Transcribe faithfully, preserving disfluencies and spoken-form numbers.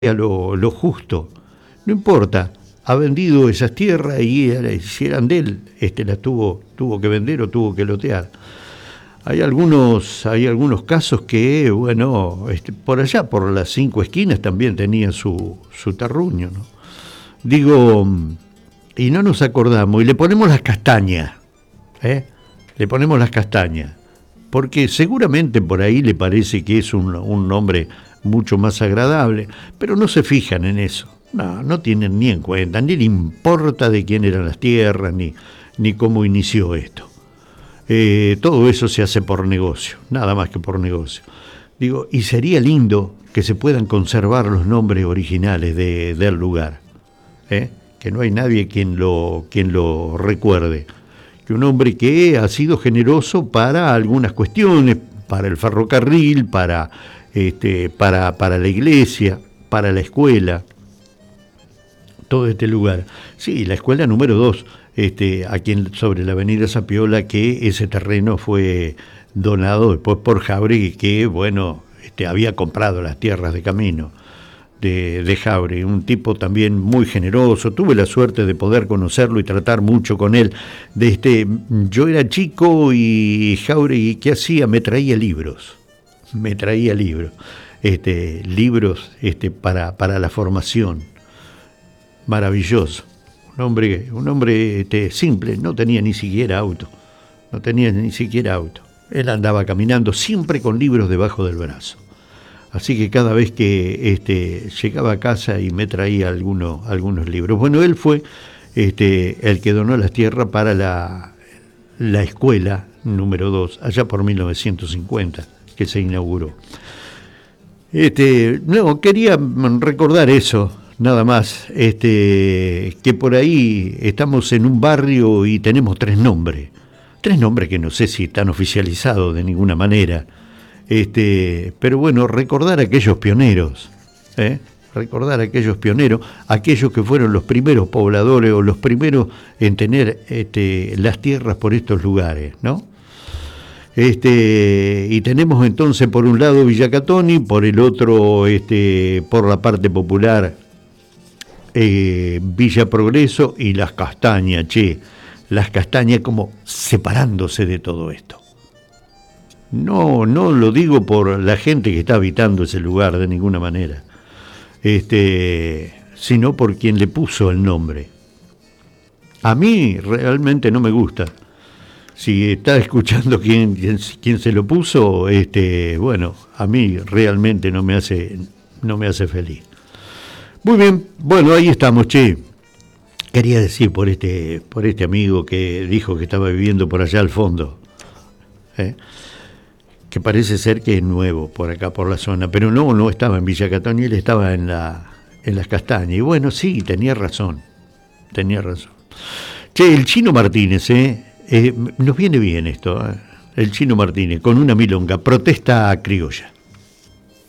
a lo, lo justo. No importa, ha vendido esas tierras y era- si eran de él, este, las tuvo, tuvo que vender o tuvo que lotear. Hay algunos, hay algunos casos que, bueno, este, por allá, por las cinco esquinas también tenía su, su terruño, ¿no? Digo, y no nos acordamos, y le ponemos las castañas, ¿eh? Le ponemos las castañas, porque seguramente por ahí le parece que es un, un nombre mucho más agradable, pero no se fijan en eso. No, no tienen ni en cuenta, ni le importa de quién eran las tierras, ni, ni cómo inició esto. Eh, todo eso se hace por negocio, nada más que por negocio. Digo, y sería lindo que se puedan conservar los nombres originales de, del lugar, ¿eh? Que no hay nadie quien lo, quien lo recuerde. Que un hombre que ha sido generoso para algunas cuestiones, para el ferrocarril, para, este, para, para la iglesia, para la escuela, todo este lugar. Sí, la escuela número dos, este, aquí en, sobre la avenida Zapiola, que ese terreno fue donado después por Jauregui, que, bueno, este, había comprado las tierras de camino de, de Jauregui, un tipo también muy generoso. Tuve la suerte de poder conocerlo y tratar mucho con él. De este, yo era chico y Jauregui, ¿qué hacía? Me traía libros, me traía libros, este, libros este, para, para la formación. Maravilloso. Un hombre, un hombre este, simple, no tenía ni siquiera auto, no tenía ni siquiera auto. Él andaba caminando siempre con libros debajo del brazo. Así que cada vez que este, llegaba a casa y me traía alguno, algunos libros. Bueno, él fue este, el que donó las tierras para la, la escuela número dos, allá por mil novecientos cincuenta, que se inauguró. Este, no, quería recordar eso, nada más, este, que por ahí estamos en un barrio y tenemos tres nombres, tres nombres que no sé si están oficializados de ninguna manera, este, pero bueno, recordar a aquellos pioneros, ¿eh? Recordar a aquellos pioneros, aquellos que fueron los primeros pobladores o los primeros en tener este, las tierras por estos lugares, ¿no? Este, y tenemos entonces por un lado Villa Catoni, por el otro, este, por la parte popular, eh, Villa Progreso y Las Castañas, che, Las Castañas como separándose de todo esto. No, no lo digo por la gente que está habitando ese lugar de ninguna manera, este, sino por quien le puso el nombre. A mí realmente no me gusta. Si está escuchando quién, quién, quién se lo puso, este, bueno, a mí realmente no me hace, no me hace feliz. Muy bien, bueno, ahí estamos, che. Quería decir por este, por este amigo que dijo que estaba viviendo por allá al fondo, ¿eh? Que parece ser que es nuevo por acá, por la zona, pero no, no estaba en Villa Catoni, él estaba en, la, en Las Castañas. Y bueno, sí, tenía razón, tenía razón. Che, el Chino Martínez, ¿eh? Eh, nos viene bien esto, ¿eh? El Chino Martínez, con una milonga, protesta criolla.